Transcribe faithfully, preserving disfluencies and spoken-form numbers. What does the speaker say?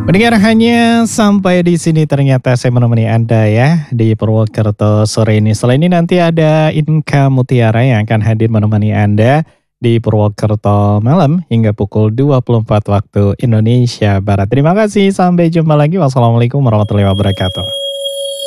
Pendengar, hanya sampai di sini ternyata saya menemani Anda ya di Purwokerto sore ini. Setelah ini nanti ada Inka Mutiara yang akan hadir menemani Anda di Purwokerto malam hingga pukul dua puluh empat waktu Indonesia Barat. Terima kasih, sampai jumpa lagi. Wassalamualaikum warahmatullahi wabarakatuh.